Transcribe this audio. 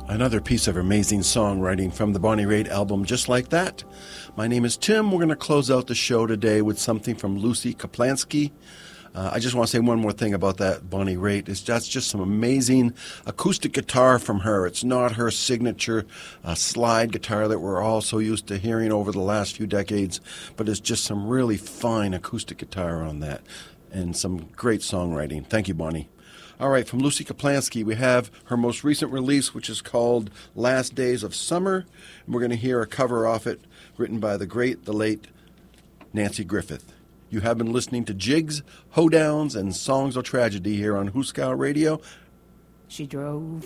Another piece of amazing songwriting from the Bonnie Raitt album, Just Like That. My name is Tim. We're going to close out the show today with something from Lucy Kaplansky. I just want to say one more thing about that Bonnie Raitt. That's just some amazing acoustic guitar from her. It's not her signature slide guitar that we're all so used to hearing over the last few decades, but it's just some really fine acoustic guitar on that and some great songwriting. Thank you, Bonnie. All right, from Lucy Kaplansky, we have her most recent release, which is called Last Days of Summer. And we're going to hear a cover off it written by the great, the late Nanci Griffith. You have been listening to Jigs, Hoedowns, and Songs of Tragedy here on Hooskow Radio. She drove